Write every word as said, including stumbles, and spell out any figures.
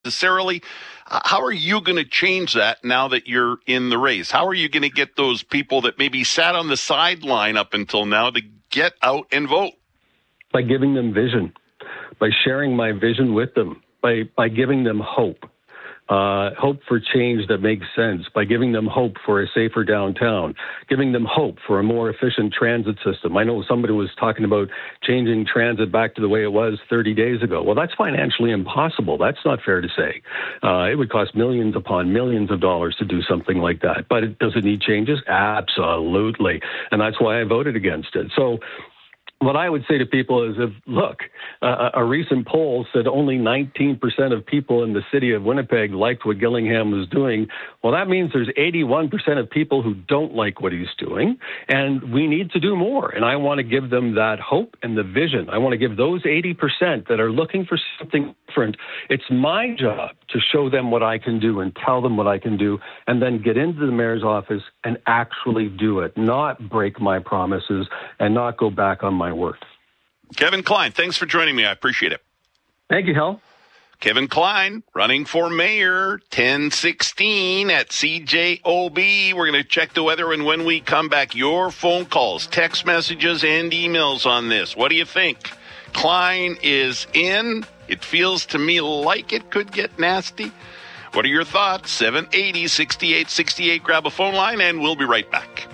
necessarily. Uh, how are you going to change that now that you're in the race? How are you going to get those people that maybe sat on the sideline up until now to get out and vote? By giving them vision, by sharing my vision with them, by, by giving them hope. Uh, hope for change that makes sense, by giving them hope for a safer downtown, giving them hope for a more efficient transit system. I know somebody was talking about changing transit back to the way it was thirty days ago. Well, that's financially impossible. That's not fair to say. Uh, it would cost millions upon millions of dollars to do something like that. But it, does it need changes? Absolutely. And that's why I voted against it. So what I would say to people is, if, look, uh, a recent poll said only nineteen percent of people in the city of Winnipeg liked what Gillingham was doing. Well, that means there's eighty-one percent of people who don't like what he's doing, and we need to do more. And I want to give them that hope and the vision. I want to give those eighty percent that are looking for something different. It's my job to show them what I can do and tell them what I can do, and then get into the mayor's office and actually do it, not break my promises and not go back on my word. Kevin Klein, thanks for joining me. I appreciate it. Thank you, Hal. Kevin Klein, running for mayor, ten sixteen at C J O B. We're going to check the weather, and when we come back, your phone calls, text messages, and emails on this. What do you think? Klein is in. It feels to me like it could get nasty. What are your thoughts? seven eighty, sixty-eight sixty-eight. Grab a phone line, and we'll be right back.